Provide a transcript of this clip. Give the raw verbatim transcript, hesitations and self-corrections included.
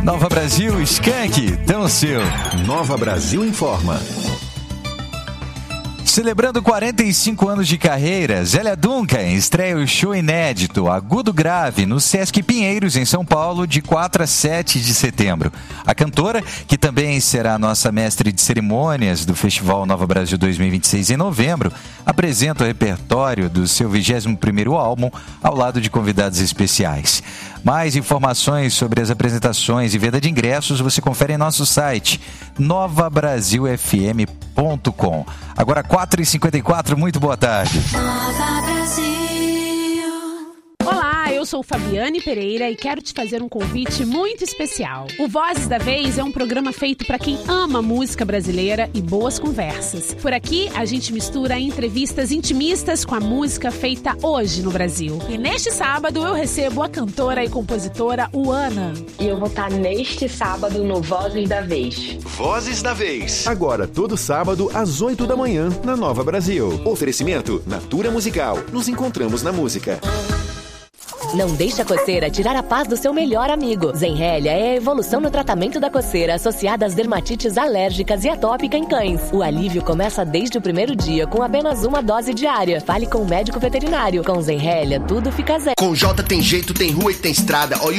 Nova Brasil, Skank, tão seu. Nova Brasil informa. Celebrando quarenta e cinco anos de carreira, Zélia Duncan estreia o show inédito Agudo Grave no Sesc Pinheiros, em São Paulo, de quatro a sete de setembro. A cantora, que também será nossa mestre de cerimônias do Festival Nova Brasil dois mil e vinte e seis em novembro, apresenta o repertório do seu vigésimo primeiro álbum ao lado de convidados especiais. Mais informações sobre as apresentações e venda de ingressos você confere em nosso site nova brasil f m ponto com. Agora quatro e cinquenta e quatro, muito boa tarde. Nova Brasil. Olá, eu sou Fabiane Pereira e quero te fazer um convite muito especial. O Vozes da Vez é um programa feito para quem ama música brasileira e boas conversas. Por aqui, a gente mistura entrevistas intimistas com a música feita hoje no Brasil. E neste sábado eu recebo a cantora e compositora Uana. E eu vou estar neste sábado no Vozes da Vez. Vozes da Vez. Agora, todo sábado, às oito da manhã, na Nova Brasil. Oferecimento Natura Musical. Nos encontramos na música. Não deixe a coceira tirar a paz do seu melhor amigo. Zenrelia é a evolução no tratamento da coceira associada às dermatites alérgicas e atópica em cães. O alívio começa desde o primeiro dia com apenas uma dose diária. Fale com o médico veterinário. Com Zenrelia, tudo fica zero. Com J tem jeito, tem rua e tem estrada. Olha